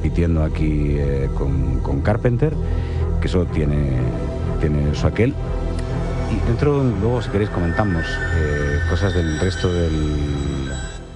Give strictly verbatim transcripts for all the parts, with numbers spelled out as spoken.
repitiendo aquí eh, con, con Carpenter, que eso tiene, tiene eso aquel. Y dentro, luego, si queréis, comentamos eh, cosas del resto del,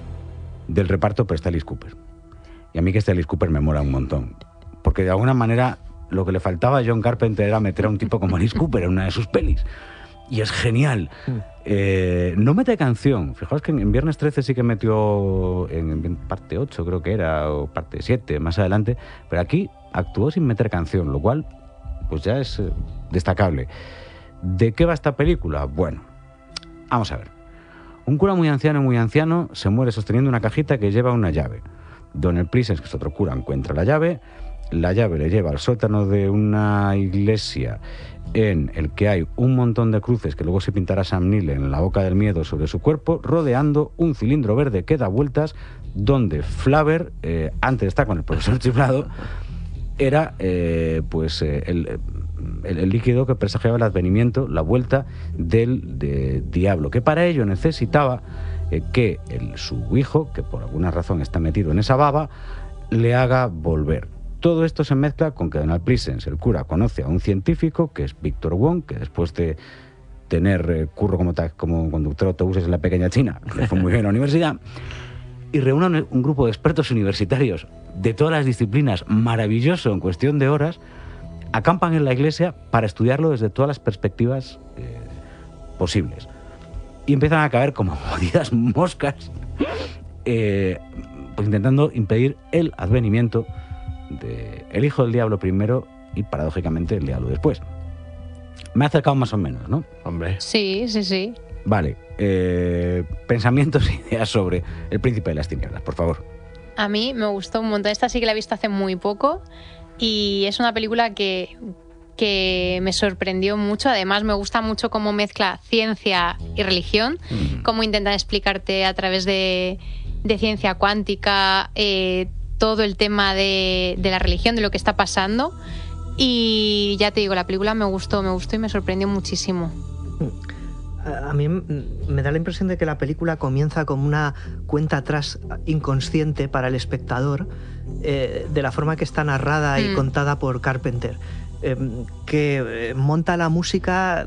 del reparto, pero está Alice Cooper. Y a mí que este Alice Cooper me mola un montón. Porque de alguna manera lo que le faltaba a John Carpenter era meter a un tipo como Alice Cooper en una de sus pelis. Y es genial. Eh, no mete canción. Fijaos que en Viernes trece sí que metió en, en parte ocho, creo que era, o parte siete, más adelante. Pero aquí actuó sin meter canción, lo cual pues ya es eh, destacable. ¿De qué va esta película? Bueno, vamos a ver. Un cura muy anciano, muy anciano, se muere sosteniendo una cajita que lleva una llave. Donald Pleasence, que es otro cura, encuentra la llave. La llave le lleva al sótano de una iglesia en el que hay un montón de cruces que luego se pintará Sam Neill en La boca del miedo sobre su cuerpo, rodeando un cilindro verde que da vueltas, donde Flavor, eh, antes de estar con el profesor chiflado, era eh, pues eh, el, el, el líquido que presagiaba el advenimiento, la vuelta del de diablo, que para ello necesitaba eh, que el, su hijo, que por alguna razón está metido en esa baba, le haga volver. Todo esto se mezcla con que Donald Pleasence, el cura, conoce a un científico, que es Victor Wong, que después de tener eh, curro como, como conductor de autobuses en la pequeña China, le fue muy bien en la universidad, y reúne un grupo de expertos universitarios de todas las disciplinas, maravilloso, en cuestión de horas, acampan en la iglesia para estudiarlo desde todas las perspectivas eh, posibles. Y empiezan a caer como jodidas moscas, eh, pues intentando impedir el advenimiento de el hijo del diablo primero y paradójicamente el diablo después. Me he acercado más o menos, ¿no? Hombre. Sí, sí, sí. Vale. Eh, pensamientos e ideas sobre El príncipe de las tinieblas, por favor. A mí me gustó un montón. Esta sí que la he visto hace muy poco y es una película que, que me sorprendió mucho. Además, me gusta mucho cómo mezcla ciencia y religión, mm. cómo intentan explicarte a través de, de ciencia cuántica eh, todo el tema de, de la religión, de lo que está pasando. Y ya te digo, la película me gustó, me gustó y me sorprendió muchísimo. A mí me da la impresión de que la película comienza como una cuenta atrás inconsciente para el espectador, eh, de la forma que está narrada y mm. contada por Carpenter, eh, que monta la música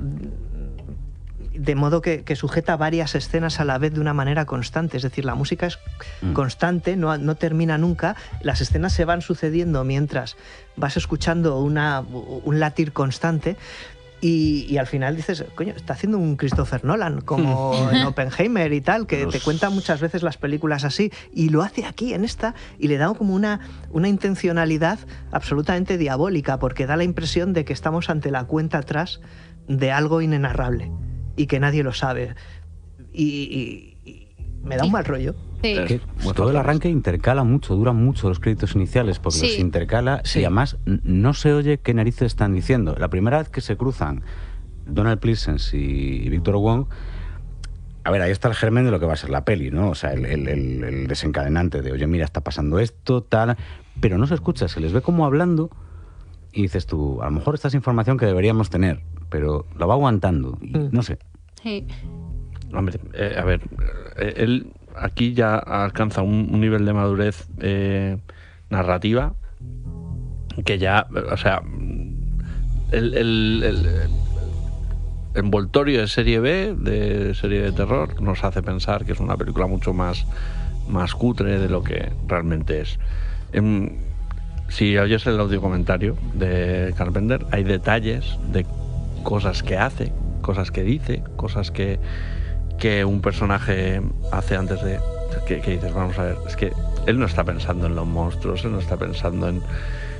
de modo que, que sujeta varias escenas a la vez de una manera constante. Es decir, la música es mm. constante, no, no termina nunca, las escenas se van sucediendo mientras vas escuchando una, un latir constante. Y, y al final dices, coño, está haciendo un Christopher Nolan, como en Oppenheimer y tal, que Los... te cuenta muchas veces las películas así, y lo hace aquí, en esta, y le da como una, una intencionalidad absolutamente diabólica, porque da la impresión de que estamos ante la cuenta atrás de algo inenarrable, y que nadie lo sabe. Y, y, y me da un mal rollo. Sí. Que, bueno, todo el arranque intercala mucho, duran mucho los créditos iniciales, porque sí. los intercala sí. y además no se oye qué narices están diciendo. La primera vez que se cruzan Donald Pleasence y, y Victor Wong, a ver, ahí está el germen de lo que va a ser la peli, ¿no? O sea, el, el, el, el desencadenante de, oye, mira, está pasando esto, tal, pero no se escucha, se les ve como hablando y dices tú, a lo mejor esta es información que deberíamos tener, pero lo va aguantando, y mm. no sé. Sí. Hombre, eh, a ver, eh, él... aquí ya alcanza un, un nivel de madurez eh, narrativa que ya, o sea, el, el, el envoltorio de serie B, de serie de terror, nos hace pensar que es una película mucho más, más cutre de lo que realmente es. En, si oyes el audio comentario de Carpenter, hay detalles de cosas que hace, cosas que dice, cosas que que un personaje hace antes de... Que, que dices, vamos a ver, es que él no está pensando en los monstruos, él no está pensando en,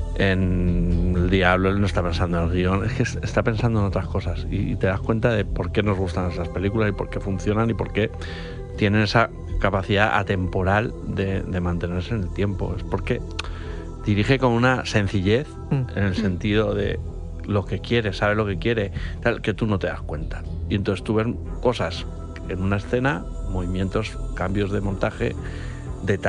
en el diablo, él no está pensando en el guión, es que está pensando en otras cosas y, y te das cuenta de por qué nos gustan esas películas y por qué funcionan y por qué tienen esa capacidad atemporal de, de mantenerse en el tiempo. Es porque dirige con una sencillez mm. en el sentido de lo que quiere, sabe lo que quiere, tal, que tú no te das cuenta. Y entonces tú ves cosas en una escena, movimientos, cambios de montaje, detalles